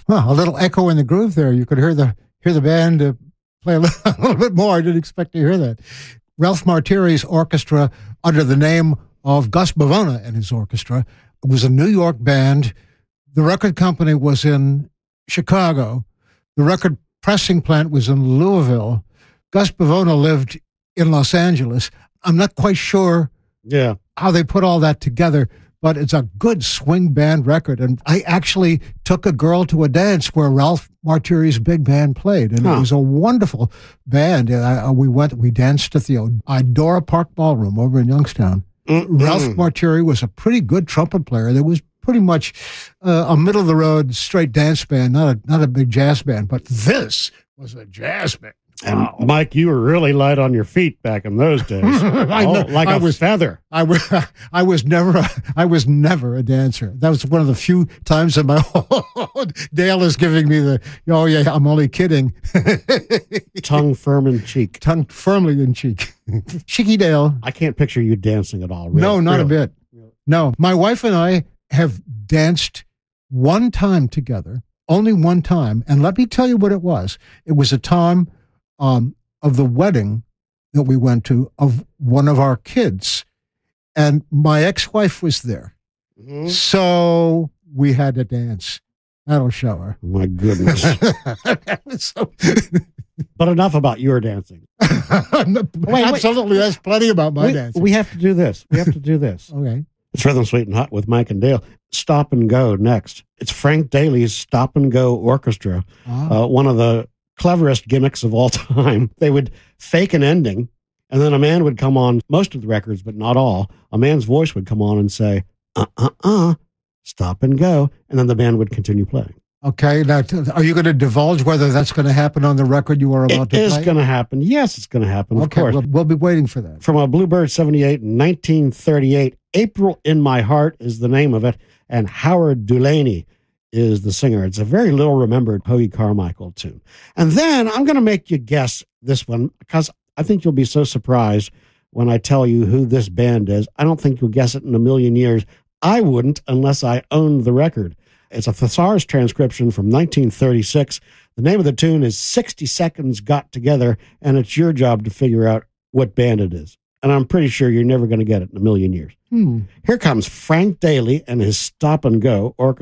Well, a little echo in the groove there. You could hear the band play a little bit more. I didn't expect to hear that. Ralph Martiri's orchestra, under the name of Gus Bavona and his orchestra, was a New York band. The record company was in Chicago. The record pressing plant was in Louisville. Gus Bavona lived in Los Angeles. I'm not quite sure how they put all that together, but it's a good swing band record. And I actually took a girl to a dance where Ralph Martiri's big band played, and it was a wonderful band. We danced at the Idora Park Ballroom over in Youngstown. Ralph Martiri was a pretty good trumpet player. There was pretty much a middle-of-the-road straight dance band, not a big jazz band, but this was a jazz band. And Mike, you were really light on your feet back in those days. Like a feather. I was never a dancer. That was one of the few times in my whole Dale is giving me the, oh yeah, I'm only kidding. Tongue firm in cheek. Tongue firmly in cheek. Cheeky Dale. I can't picture you dancing at all. Really, no, not a bit. No, my wife and I have danced one time together, only one time. And let me tell you what it was. It was a time of the wedding that we went to of one of our kids, and my ex-wife was there. Mm-hmm. So we had to dance. That'll show her. My goodness. But enough about your dancing. Absolutely, that's plenty about my dancing. We have to do this. Okay. It's Rhythm Sweet and Hot with Mike and Dale. Stop and Go next. It's Frank Daly's Stop and Go Orchestra, one of the cleverest gimmicks of all time. They would fake an ending, and then a man would come on, most of the records, but not all. A man's voice would come on and say, stop and go, and then the band would continue playing. Okay, now, are you going to divulge whether that's going to happen on the record you are about to play? It is going to happen. Yes, it's going to happen, of course. We'll be waiting for that. From a Bluebird 78 in 1938, April in My Heart is the name of it, and Howard Delaney is the singer. It's a very little remembered Hoagy Carmichael tune. And then I'm going to make you guess this one, because I think you'll be so surprised when I tell you who this band is. I don't think you'll guess it in a million years. I wouldn't unless I owned the record. It's a thesaurus transcription from 1936. The name of the tune is 60 Seconds Got Together, and it's your job to figure out what band it is. And I'm pretty sure you're never going to get it in a million years. Here comes Frank Daly and his Stop and Go Orchestra.